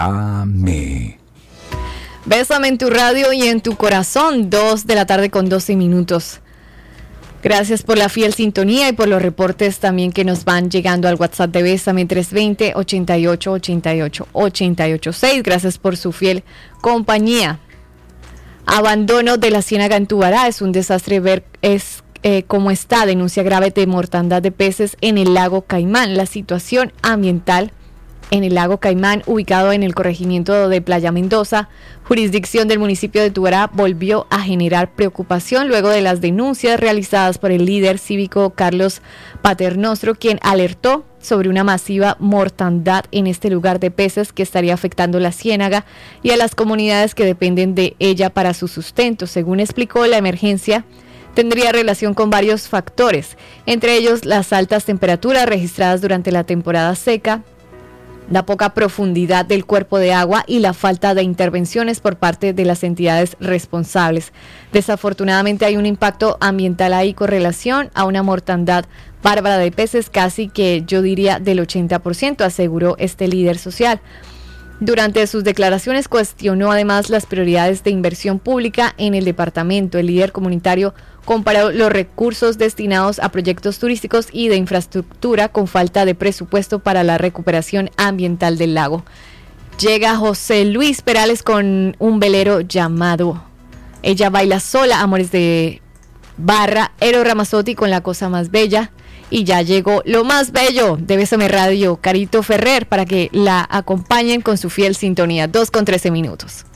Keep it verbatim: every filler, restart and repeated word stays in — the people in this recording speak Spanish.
Amén. Bésame en tu radio y en tu corazón, dos de la tarde con doce minutos. Gracias por la fiel sintonía y por los reportes también que nos van llegando al WhatsApp de Bésame tres dos cero, ochenta y ocho, ochenta y ocho, ochenta y ocho seis. Gracias por su fiel compañía. Abandono de la ciénaga en Tubará. Es un desastre ver es, eh, cómo está. Denuncia grave de mortandad de peces en el lago Caimán. La situación ambiental en el lago Caimán, ubicado en el corregimiento de Playa Mendoza, jurisdicción del municipio de Tubará, volvió a generar preocupación luego de las denuncias realizadas por el líder cívico Carlos Paternostro, quien alertó sobre una masiva mortandad en este lugar de peces que estaría afectando la ciénaga y a las comunidades que dependen de ella para su sustento. Según explicó, la emergencia tendría relación con varios factores, entre ellos las altas temperaturas registradas durante la temporada seca, la poca profundidad del cuerpo de agua y la falta de intervenciones por parte de las entidades responsables. Desafortunadamente hay un impacto ambiental ahí con relación a una mortandad bárbara de peces, casi que yo diría del ochenta por ciento, aseguró este líder social. Durante sus declaraciones cuestionó además las prioridades de inversión pública en el departamento. El líder comunitario comparó los recursos destinados a proyectos turísticos y de infraestructura con falta de presupuesto para la recuperación ambiental del lago. Llega José Luis Perales con un velero llamado Ella baila sola, Amores de Barra, Ero Ramazzotti con La cosa más bella. Y ya llegó lo más bello de Bésame Radio, Carito Ferrer, para que la acompañen con su fiel sintonía. dos con trece minutos.